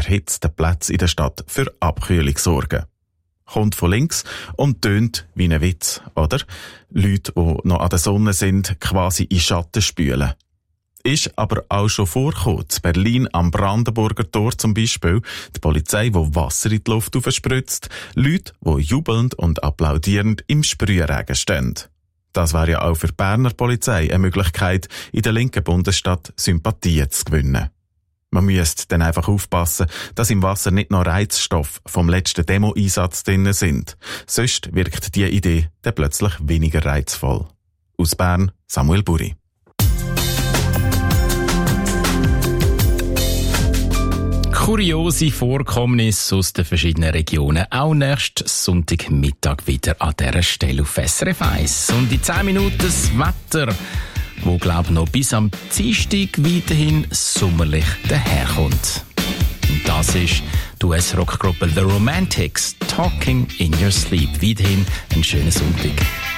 durchhitzten Plätzen in der Stadt für Abkühlung sorgen. Kommt von links und tönt wie ein Witz, oder? Leute, die noch an der Sonne sind, quasi in Schatten spülen. Ist aber auch schon vorgekommen. In Berlin am Brandenburger Tor zum Beispiel. Die Polizei, die Wasser in die Luft spritzt. Leute, die jubelnd und applaudierend im Sprühregen stehen. Das wäre ja auch für die Berner Polizei eine Möglichkeit, in der linken Bundesstadt Sympathien zu gewinnen. Man müsste dann einfach aufpassen, dass im Wasser nicht noch Reizstoffe vom letzten Demo-Einsatz drin sind. Sonst wirkt diese Idee dann plötzlich weniger reizvoll. Aus Bern, Samuel Buri. Kuriose Vorkommnisse aus den verschiedenen Regionen. Auch nächsten Sonntagmittag wieder an dieser Stelle auf SRF 1. Und in 10 Minuten das Wetter, wo glaube ich noch bis am Dienstag weiterhin sommerlich daherkommt. Und das ist die US-Rockgruppe The Romantics, Talking in Your Sleep. Weiterhin einen schönen Sonntag.